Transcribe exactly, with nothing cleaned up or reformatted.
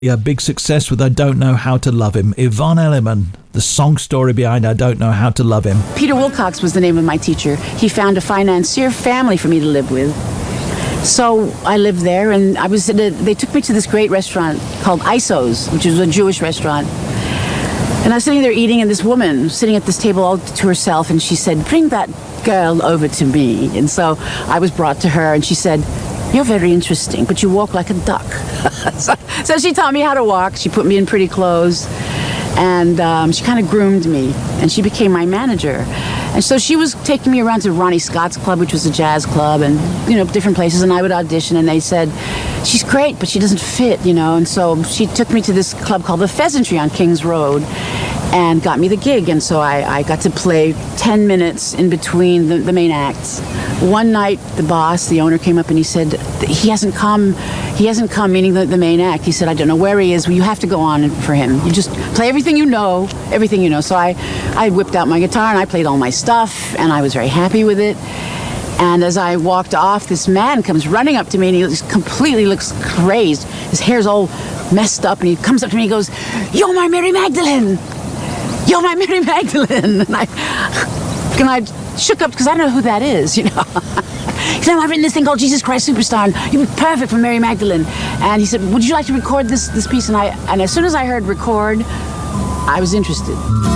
A big success with I Don't Know How to Love Him. Yvonne Elliman, the song story behind I Don't Know How to Love Him. Peter Wilcox was the name of my teacher. He found a financier family for me to live with. So I lived there, and I was. A, they took me to this great restaurant called Iso's, which is a Jewish restaurant. And I was sitting there eating, and this woman was sitting at this table all to herself, and she said, "Bring that girl over to me." And so I was brought to her, and she said, "You're very interesting, but you walk like a duck." so, so she taught me how to walk. She put me in pretty clothes, and um, she kind of groomed me, and she became my manager. And so she was taking me around to Ronnie Scott's club, which was a jazz club, and, you know, different places, and I would audition, and they said, "She's great, but she doesn't fit," you know. And so she took me to this club called the Pheasantry on Kings Road and got me the gig. And so I, I got to play ten minutes in between the, the main acts. One night, the boss, the owner, came up and he said, he hasn't come, he hasn't come, meaning the, the main act. He said, "I don't know where he is. Well, you have to go on for him. You just play everything you know, everything you know." So I, I whipped out my guitar and I played all my stuff, and I was very happy with it. And as I walked off, this man comes running up to me, and he looks, completely looks crazed. His hair's all messed up, and he comes up to me and he goes, "You're my Mary Magdalene! You're my Mary Magdalene!" And I, and I shook up because I don't know who that is, you know. He said, "I've written this thing called Jesus Christ Superstar, and you'd be perfect for Mary Magdalene." And he said, "Would you like to record this this piece?" And I, and as soon as I heard record, I was interested.